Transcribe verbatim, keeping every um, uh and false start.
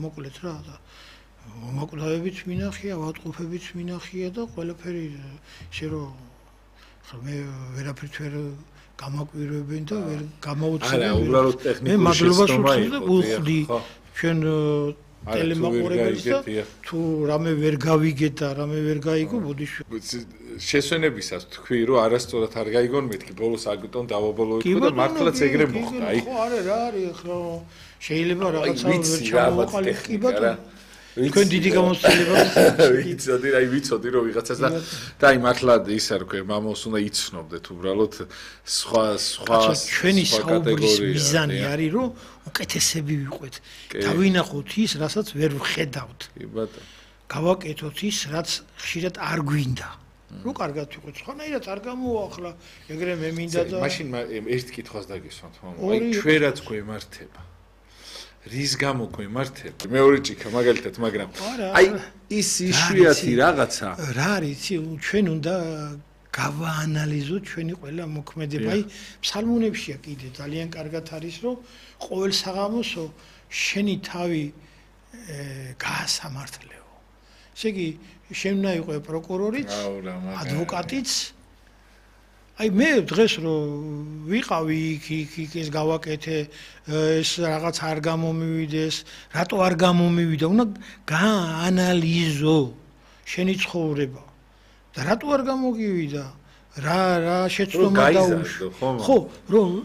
მოკლედ რა და მომაკვდავებიც მინახია, ავადმყოფებიც მინახია და ყველაფერი ისე რომ მე ვერაფერთ ვერ გამაკვირვებენ და ვერ გამაუცემენ. არა, უბრალოდ ტექნიკური შეცდომა იყო. უხდი ჩვენ ტელემაყურებელს და თუ რამე ვერ გავიგეთ და რამე ვერ გაიგო, ბოდიშვილი. შესვენებისას თქვი, რომ არასწორად არ გაიგონ, მეთქი ბოლოს აგიტონ დავაბოლოიქო და მართლაც ეგრე მოხდა. აი, ხო, არა, რა არის ახლა შეიძლება რაღაცა ვერ ჩამოყალიბ კი ბატონო. თქვენ დიდი გამოცდილება ვიცოდი, აი ვიცოდი რომ ვიღაცას და და აი მართლა ისა რო ქვია, მამოს უნდა იცნობდეთ უბრალოდ სხვა სხვა ჩვენი საუბრის მიზანი არის რომ უკეთესები ვიყვეთ. დავინახოთ ის, რასაც ვერ ვხედავთ. კი ბატონო. გავაკეთოთ ის, რაც ხშირად არ გვინდა. რო კარგად ვიყვეთ. ხანაირად არ გამოახლა, ეგრე მე მინდა და მაშინ ერთ კითხვას დაგესვათ, მამა. აი ჩვენ რაც გვემართება რის გამო გვემართება? მეორე ჭიქა მაგალითად, მაგრამ აი ის იშვიათი რაღაცა რა არის, ჩვენ უნდა გავაანალიზოთ ჩვენი ყველა მოქმედება. აი ფსალმუნებშია კიდე ძალიან კარგად არის, რომ ყოველ საღამოსო შენი თავი გაასამართლეო. ესე იგი, შენ უნდა იყო პროკურორიც, ადვოკატიც. აი მე დღეს რომ ვიყავი იქ იქ ეს გავაკეთე ეს რაღაც არ გამომივიდეს, რატო არ გამომივიდა, უნდა გაანალიზო შენი ცხოვრება და რატო არ გამოგივიდა, რა რა შეცდომა დაუშვა. ხო, რომ